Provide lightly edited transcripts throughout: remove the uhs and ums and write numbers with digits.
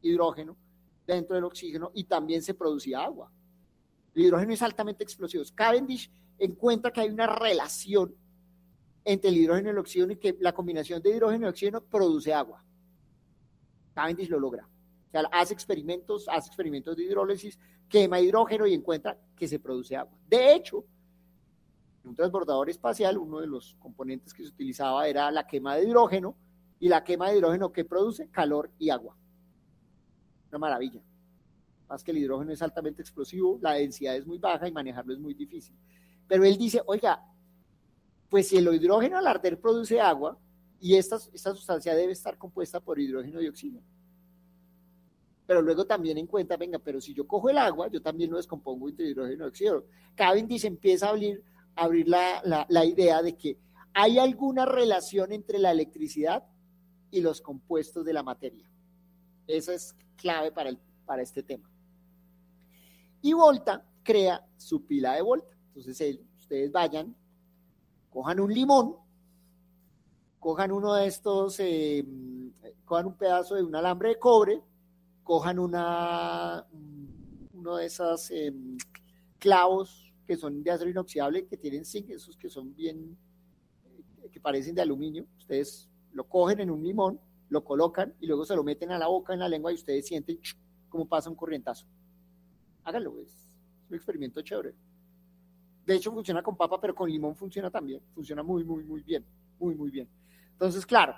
hidrógeno dentro del oxígeno y también se producía agua. El hidrógeno es altamente explosivo. Cavendish encuentra que hay una relación entre el hidrógeno y el oxígeno y que la combinación de hidrógeno y oxígeno produce agua. Cavendish lo logra. O sea, hace experimentos de hidrólisis, quema hidrógeno y encuentra que se produce agua. De hecho, en un transbordador espacial, uno de los componentes que se utilizaba era la quema de hidrógeno, y la quema de hidrógeno, ¿qué produce? Calor y agua. Una maravilla. Más que el hidrógeno es altamente explosivo, la densidad es muy baja y manejarlo es muy difícil. Pero él dice, oiga, pues si el hidrógeno al arder produce agua, y esta sustancia debe estar compuesta por hidrógeno y oxígeno. Pero luego también encuentra, venga, pero si yo cojo el agua, yo también lo descompongo entre hidrógeno y oxígeno. Cavendish empieza a abrir la idea de que hay alguna relación entre la electricidad y los compuestos de la materia. Esa es clave para este tema. Y Volta crea su pila de Volta. Entonces, ustedes vayan, cojan un limón, cojan uno de estos, cojan un pedazo de un alambre de cobre, cojan uno de esos clavos que son de acero inoxidable, que tienen zinc, esos que son bien, que parecen de aluminio. Ustedes lo cogen en un limón, lo colocan y luego se lo meten a la boca, en la lengua, y ustedes sienten cómo pasa un corrientazo. Háganlo, es un experimento chévere. De hecho, funciona con papa, pero con limón funciona también. Funciona muy, muy, muy bien. Muy, muy bien. Entonces, claro,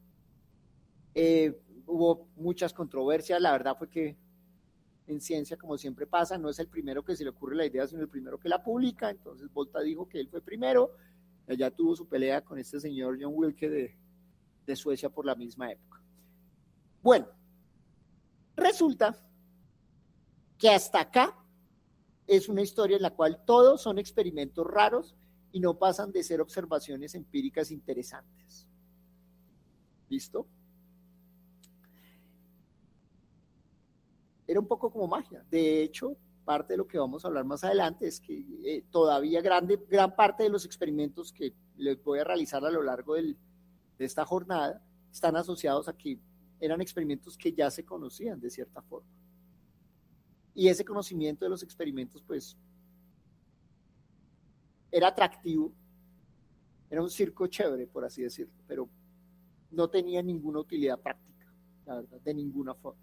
hubo muchas controversias. La verdad fue que en ciencia, como siempre pasa, no es el primero que se le ocurre la idea, sino el primero que la publica. Entonces, Volta dijo que él fue primero. Ella tuvo su pelea con este señor John Wilke de Suecia por la misma época. Bueno, resulta que hasta acá es una historia en la cual todos son experimentos raros y no pasan de ser observaciones empíricas interesantes. ¿Listo? Era un poco como magia. De hecho, parte de lo que vamos a hablar más adelante es que todavía gran parte de los experimentos que les voy a realizar a lo largo de esta jornada están asociados a que eran experimentos que ya se conocían de cierta forma. Y ese conocimiento de los experimentos, pues, era atractivo, era un circo chévere, por así decirlo, pero no tenía ninguna utilidad práctica, la verdad, de ninguna forma.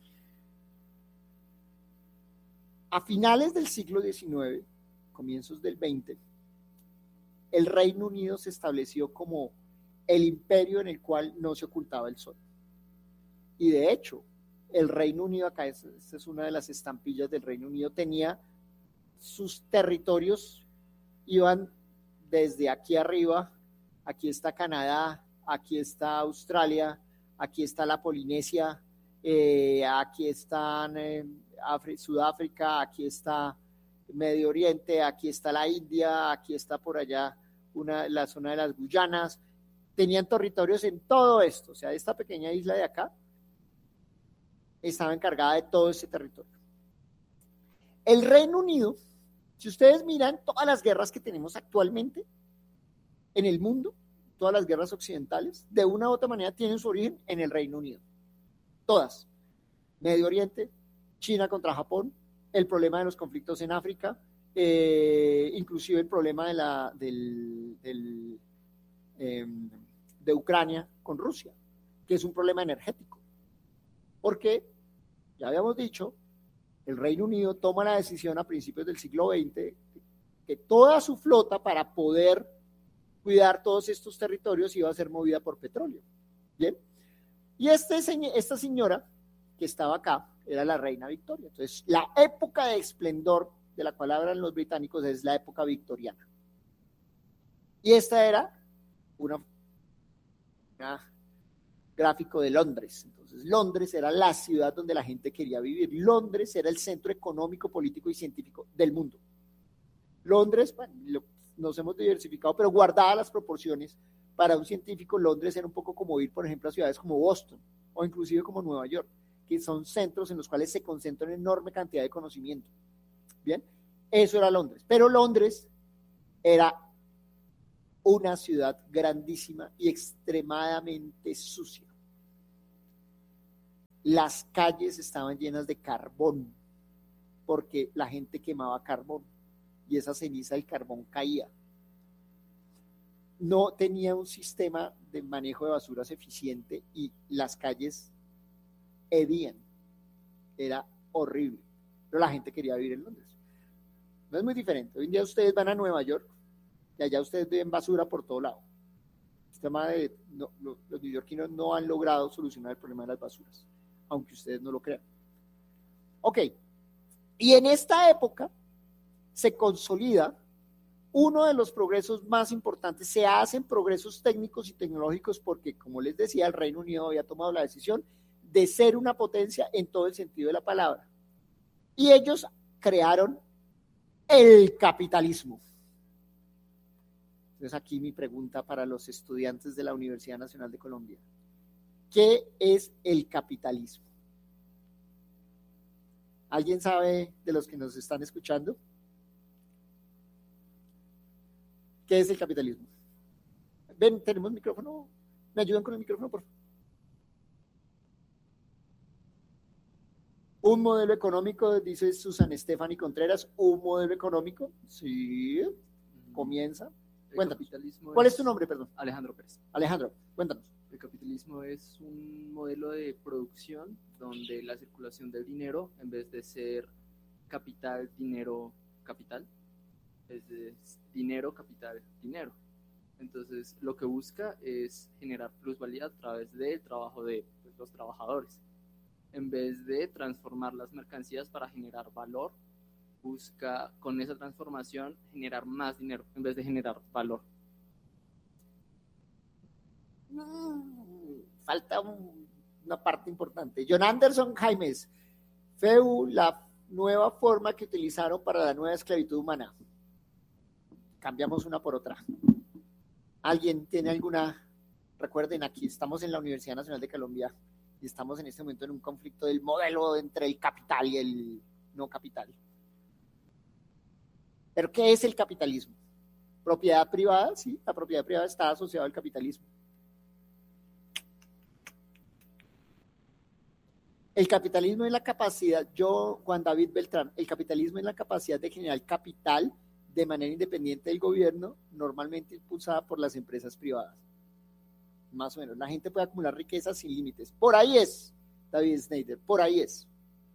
A finales del siglo XIX, comienzos del XX, el Reino Unido se estableció como el imperio en el cual no se ocultaba el sol. Y de hecho, el Reino Unido, acá esta es una de las estampillas del Reino Unido, tenía sus territorios, iban desde aquí arriba, aquí está Canadá, aquí está Australia, aquí está la Polinesia, aquí están Sudáfrica, aquí está Medio Oriente, aquí está la India, aquí está por allá la zona de las Guyanas. Tenían territorios en todo esto, o sea, esta pequeña isla de acá estaba encargada de todo ese territorio. El Reino Unido, si ustedes miran todas las guerras que tenemos actualmente en el mundo, todas las guerras occidentales, de una u otra manera tienen su origen en el Reino Unido. Todas. Medio Oriente, China contra Japón, el problema de los conflictos en África, inclusive el problema de Ucrania con Rusia, que es un problema energético. Porque, ya habíamos dicho, el Reino Unido toma la decisión a principios del siglo XX que toda su flota, para poder cuidar todos estos territorios, iba a ser movida por petróleo. ¿Bien? Y esta señora que estaba acá era la reina Victoria. Entonces, la época de esplendor de la cual hablan los británicos es la época victoriana. Y esta era una gráfico de Londres. Entonces, Londres era la ciudad donde la gente quería vivir. Londres era el centro económico, político y científico del mundo. Londres, bueno, nos hemos diversificado, pero guardadas las proporciones, para un científico, Londres era un poco como ir, por ejemplo, a ciudades como Boston o inclusive como Nueva York, que son centros en los cuales se concentra una enorme cantidad de conocimiento. Bien, eso era Londres. Pero Londres era una ciudad grandísima y extremadamente sucia. las calles estaban llenas de carbón, porque la gente quemaba carbón y esa ceniza del carbón caía. No tenía un sistema de manejo de basuras eficiente y las calles hedían. Era horrible, pero la gente quería vivir en Londres. No es muy diferente. Hoy en día ustedes van a Nueva York y allá ustedes ven basura por todo lado. El tema de los neoyorquinos no han logrado solucionar el problema de las basuras, aunque ustedes no lo crean. Ok, y en esta época se consolida uno de los progresos más importantes. Se hacen progresos técnicos y tecnológicos porque, como les decía, el Reino Unido había tomado la decisión de ser una potencia en todo el sentido de la palabra. Y ellos crearon el capitalismo. Entonces aquí mi pregunta para los estudiantes de la Universidad Nacional de Colombia. ¿Qué es el capitalismo? ¿Alguien sabe de los que nos están escuchando? ¿Qué es el capitalismo? Ven, tenemos micrófono. ¿Me ayudan con el micrófono, por favor? Un modelo económico, dice Susan Stephanie Contreras. ¿Un modelo económico? Sí. Comienza. Cuéntanos. ¿Cuál es tu nombre, perdón? Alejandro Pérez. Alejandro, cuéntanos. El capitalismo es un modelo de producción donde la circulación del dinero, en vez de ser capital, dinero, capital, es dinero, capital, dinero. Entonces, lo que busca es generar plusvalía a través del trabajo de los trabajadores. En vez de transformar las mercancías para generar valor, busca con esa transformación generar más dinero en vez de generar valor. Falta una parte importante. John Anderson Jaimes, FEU, la nueva forma que utilizaron para la nueva esclavitud humana. Cambiamos una por otra. ¿Alguien tiene alguna? Recuerden, aquí estamos en la Universidad Nacional de Colombia y estamos en este momento en un conflicto del modelo entre el capital y el no capital. ¿Pero qué es el capitalismo? ¿Propiedad privada? Sí, la propiedad privada está asociada al capitalismo. El capitalismo es la capacidad, Juan David Beltrán, el capitalismo es la capacidad de generar capital de manera independiente del gobierno, normalmente impulsada por las empresas privadas. Más o menos, la gente puede acumular riquezas sin límites. Por ahí es, David Snyder, por ahí es.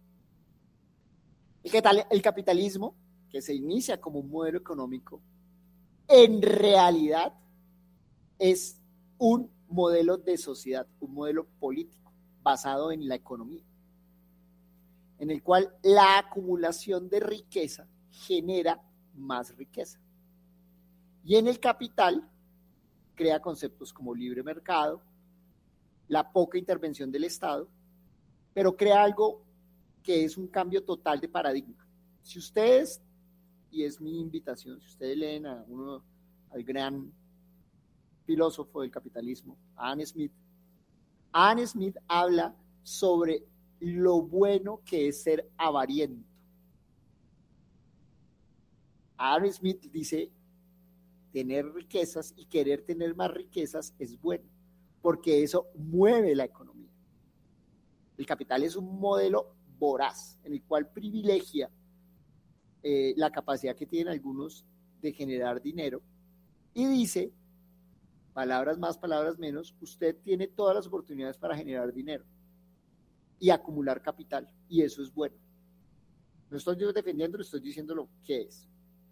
El capitalismo, que se inicia como un modelo económico, en realidad es un modelo de sociedad, un modelo político basado en la economía, en el cual la acumulación de riqueza genera más riqueza. Y en el capital crea conceptos como libre mercado, la poca intervención del Estado, pero crea algo que es un cambio total de paradigma. Si ustedes, y es mi invitación, si ustedes leen al gran filósofo del capitalismo, Adam Smith habla sobre lo bueno que es ser avariento. Adam Smith dice, tener riquezas y querer tener más riquezas es bueno, porque eso mueve la economía. El capital es un modelo voraz, en el cual privilegia la capacidad que tienen algunos de generar dinero y dice, palabras más, palabras menos, usted tiene todas las oportunidades para generar dinero y acumular capital, y eso es bueno. No estoy yo defendiendo, estoy diciendo lo que es.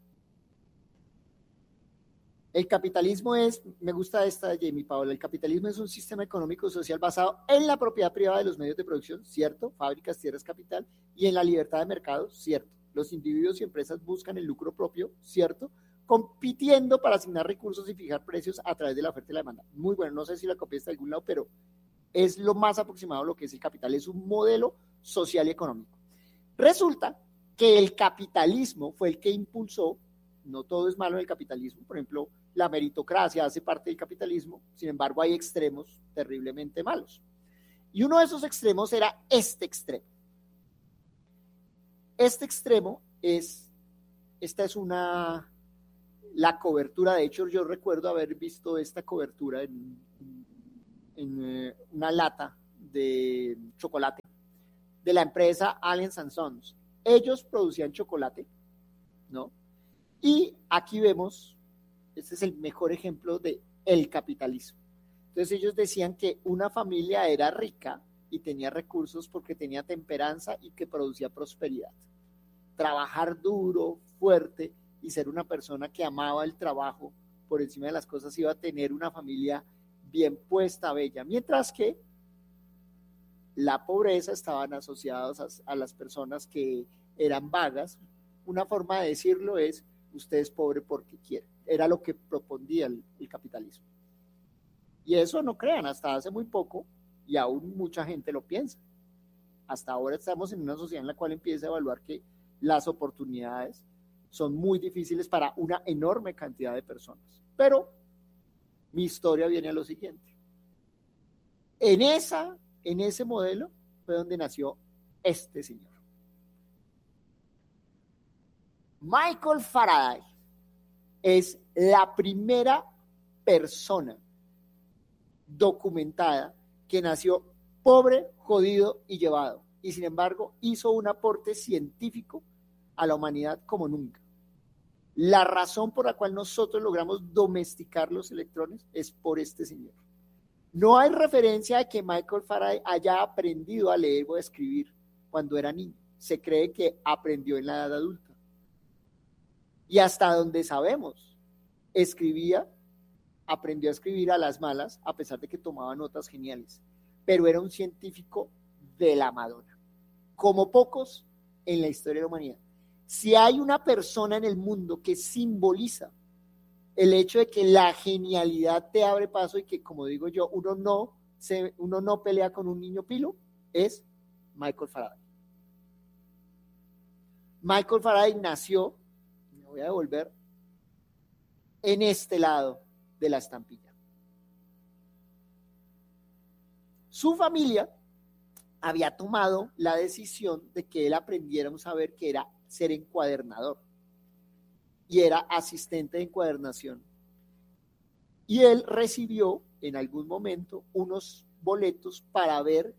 El capitalismo es, me gusta esta de Jamie Paola, el capitalismo es un sistema económico y social basado en la propiedad privada de los medios de producción, cierto, fábricas, tierras, capital, y en la libertad de mercado, cierto. Los individuos y empresas buscan el lucro propio, cierto, compitiendo para asignar recursos y fijar precios a través de la oferta y la demanda. Muy bueno, no sé si la copiaste de algún lado, pero es lo más aproximado a lo que es el capital, es un modelo social y económico. Resulta que el capitalismo fue el que impulsó, no todo es malo en el capitalismo, por ejemplo, la meritocracia hace parte del capitalismo, sin embargo hay extremos terriblemente malos. Y uno de esos extremos era este extremo. Este extremo esta es la cobertura, de hecho yo recuerdo haber visto esta cobertura en una lata de chocolate, de la empresa Allen Sons. Ellos producían chocolate, ¿no? Y aquí vemos, este es el mejor ejemplo de el capitalismo. Entonces ellos decían que una familia era rica y tenía recursos porque tenía temperanza y que producía prosperidad. Trabajar duro, fuerte y ser una persona que amaba el trabajo por encima de las cosas iba a tener una familia bien puesta, bella. Mientras que la pobreza estaban asociados a las personas que eran vagas. Una forma de decirlo es, usted es pobre porque quiere. Era lo que proponía el capitalismo. Y eso no crean, hasta hace muy poco, y aún mucha gente lo piensa. Hasta ahora estamos en una sociedad en la cual empieza a evaluar que las oportunidades son muy difíciles para una enorme cantidad de personas. Pero mi historia viene a lo siguiente. En ese modelo fue donde nació este señor. Michael Faraday es la primera persona documentada que nació pobre, jodido y llevado, y sin embargo hizo un aporte científico a la humanidad como nunca. La razón por la cual nosotros logramos domesticar los electrones es por este señor. No hay referencia de que Michael Faraday haya aprendido a leer o a escribir cuando era niño. Se cree que aprendió en la edad adulta. Y hasta donde sabemos, aprendió a escribir a las malas, a pesar de que tomaba notas geniales. Pero era un científico de la Madonna, como pocos en la historia de la humanidad. Si hay una persona en el mundo que simboliza el hecho de que la genialidad te abre paso y que, como digo yo, uno no pelea con un niño pilo, es Michael Faraday. Michael Faraday nació, me voy a devolver, en este lado de la estampilla. Su familia había tomado la decisión de que él aprendiera un saber que era ser encuadernador y era asistente de encuadernación. Y él recibió en algún momento unos boletos para ver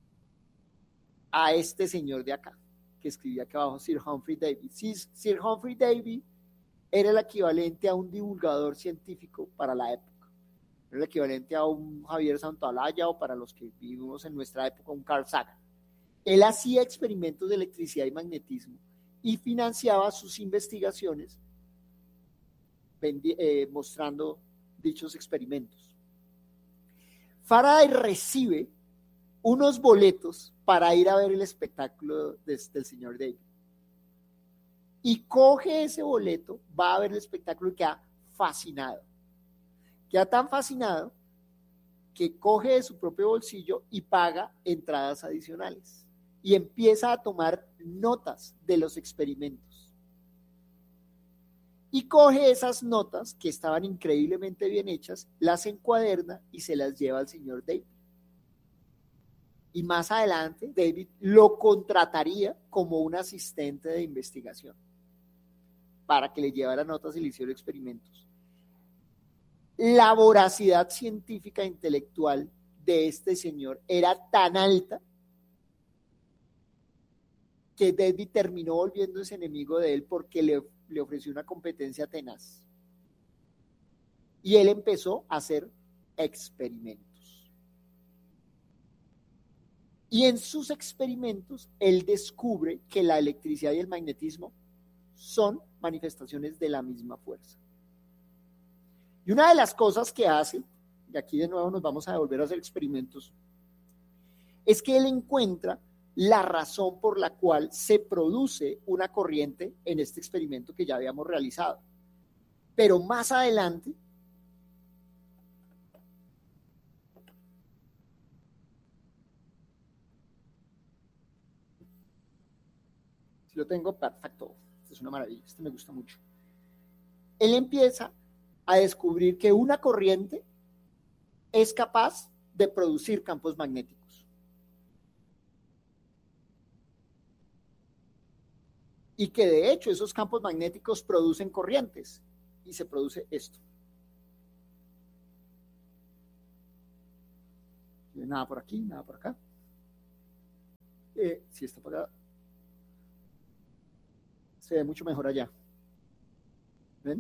a este señor de acá, que escribía acá abajo, Sir Humphrey Davy. Sir Humphrey Davy era el equivalente a un divulgador científico para la época. Era el equivalente a un Javier Santolaya o para los que vivimos en nuestra época, un Carl Sagan. Él hacía experimentos de electricidad y magnetismo y financiaba sus investigaciones mostrando dichos experimentos. Faraday recibe unos boletos para ir a ver el espectáculo del señor Davy. Y coge ese boleto, va a ver el espectáculo y queda fascinado. Queda tan fascinado que coge de su propio bolsillo y paga entradas adicionales. Y empieza a tomar notas de los experimentos. Y coge esas notas, que estaban increíblemente bien hechas, las encuaderna y se las lleva al señor David. Y más adelante, David lo contrataría como un asistente de investigación para que le llevara notas y le hiciera experimentos. La voracidad científica e intelectual de este señor era tan alta que David terminó volviéndose enemigo de él porque le ofreció una competencia tenaz. Y él empezó a hacer experimentos. Y en sus experimentos, él descubre que la electricidad y el magnetismo son manifestaciones de la misma fuerza. Y una de las cosas que hace, y aquí de nuevo nos vamos a devolver a hacer experimentos, es que él encuentra la razón por la cual se produce una corriente en este experimento que ya habíamos realizado. Pero más adelante, si lo tengo, perfecto, esto es una maravilla, esto me gusta mucho. Él empieza a descubrir que una corriente es capaz de producir campos magnéticos. Y que de hecho esos campos magnéticos producen corrientes y se produce esto. Nada por aquí, nada por acá. si está apagada, se ve mucho mejor allá. ¿Ven?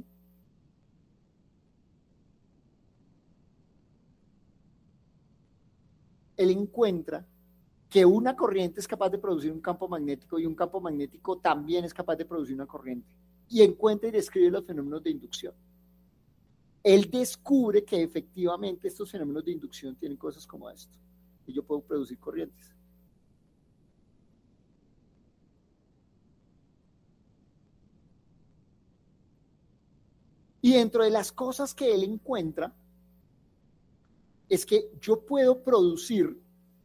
Él encuentra que una corriente es capaz de producir un campo magnético y un campo magnético también es capaz de producir una corriente. Y encuentra y describe los fenómenos de inducción. Él descubre que efectivamente estos fenómenos de inducción tienen cosas como esto. Y yo puedo producir corrientes. Y dentro de las cosas que él encuentra es que yo puedo producir,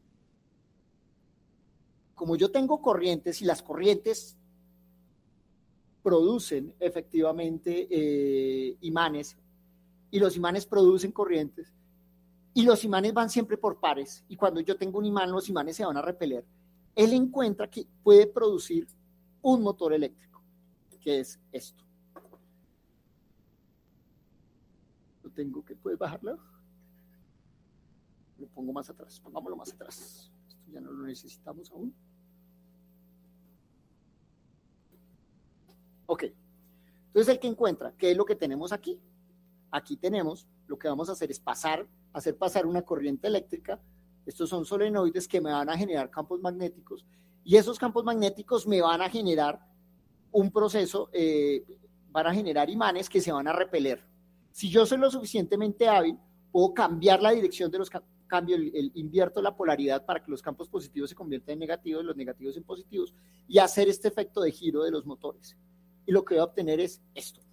como yo tengo corrientes y las corrientes producen efectivamente imanes y los imanes producen corrientes y los imanes van siempre por pares y cuando yo tengo un imán los imanes se van a repeler. Él encuentra que puede producir un motor eléctrico, que es esto. Lo tengo que, ¿puedes bajarlo? Lo pongo más atrás, pongámoslo más atrás. Esto ya no lo necesitamos aún. Ok, entonces el que encuentra, ¿qué es lo que tenemos aquí? Aquí tenemos, lo que vamos a hacer es hacer pasar una corriente eléctrica. Estos son solenoides que me van a generar campos magnéticos y esos campos magnéticos me van a generar un proceso, van a generar imanes que se van a repeler. Si yo soy lo suficientemente hábil, puedo cambiar la dirección de los cambios, invierto la polaridad para que los campos positivos se conviertan en negativos, los negativos en positivos y hacer este efecto de giro de los motores. Y lo que voy a obtener es esto.